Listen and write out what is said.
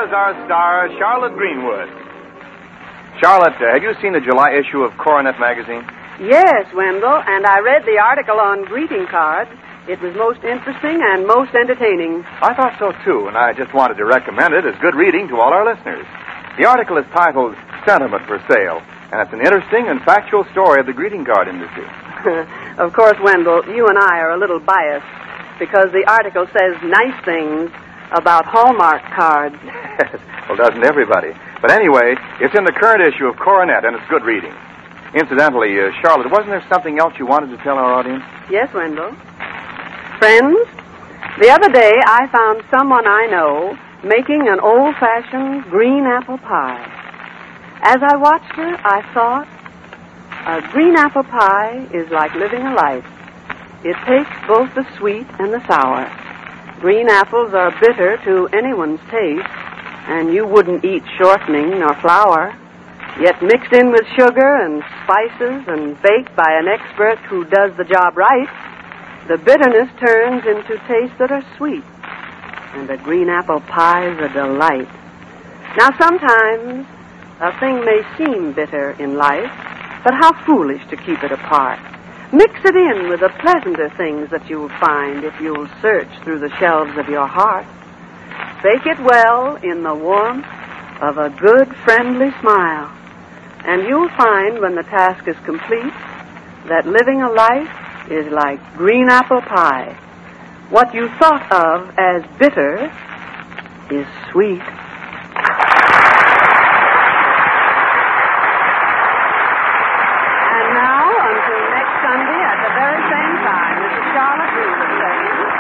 here is our star, Charlotte Greenwood. Charlotte, have you seen the July issue of Coronet magazine? Yes, Wendell, and I read the article on greeting cards. It was most interesting and most entertaining. I thought so, too, and I just wanted to recommend it as good reading to all our listeners. The article is titled Sentiment for Sale, and it's an interesting and factual story of the greeting card industry. Of course, Wendell, you and I are a little biased because the article says nice things about Hallmark cards. Yes, well, doesn't everybody? But anyway, it's in the current issue of Coronet, and it's good reading. Incidentally, Charlotte, wasn't there something else you wanted to tell our audience? Yes, Wendell. Friends, the other day I found someone I know making an old-fashioned green apple pie. As I watched her, I thought, a green apple pie is like living a life. It takes both the sweet and the sour. Green apples are bitter to anyone's taste, and you wouldn't eat shortening nor flour. Yet mixed in with sugar and spices and baked by an expert who does the job right, the bitterness turns into tastes that are sweet. And a green apple pie is a delight. Now, sometimes a thing may seem bitter in life, but how foolish to keep it apart. Mix it in with the pleasanter things that you'll find if you'll search through the shelves of your heart. Bake it well in the warmth of a good, friendly smile. And you'll find when the task is complete that living a life is like green apple pie. What you thought of as bitter is sweet.